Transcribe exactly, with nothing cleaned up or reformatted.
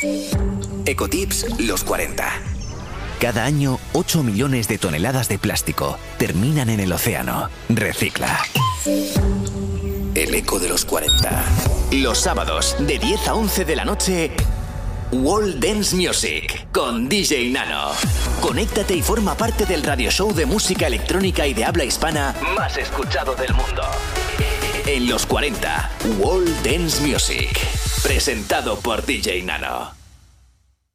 Ecotips los cuarenta. Cada año, ocho millones de toneladas de plástico terminan en el océano. Recicla. El eco de los cuarenta. Los sábados, de diez a once de la noche, World Dance Music con D J Nano. Conéctate y forma parte del radio show de música electrónica y de habla hispana más escuchado del mundo. En los cuarenta, World Dance Music. Presentado por D J Nano.